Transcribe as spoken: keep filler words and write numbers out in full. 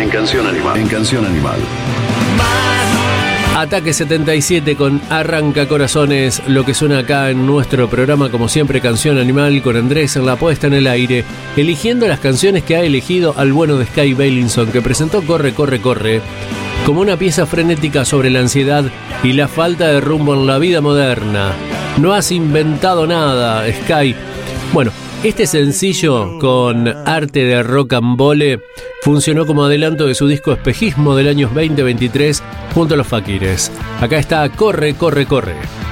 En Canción Animal. En Canción Animal. Ataque setenta y siete con Arranca Corazones, lo que suena acá en nuestro programa, como siempre, Canción Animal, con Andrés en la puesta en el aire, eligiendo las canciones que ha elegido al bueno de Sky Bailinson, que presentó Corre, Corre, Corre, como una pieza frenética sobre la ansiedad y la falta de rumbo en la vida moderna. No has inventado nada, Sky. Bueno, este sencillo con arte de rock and roll funcionó como adelanto de su disco Espejismo del año veinte veintitrés junto a los Faquires. Acá está Corre, Corre, Corre.